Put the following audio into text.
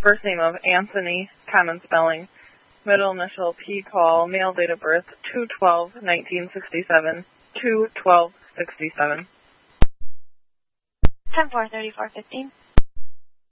First name of Anthony, common spelling. Middle initial P. Paul, male, date of birth 2/12/1967, 2/12/67. 10-4, 34-15.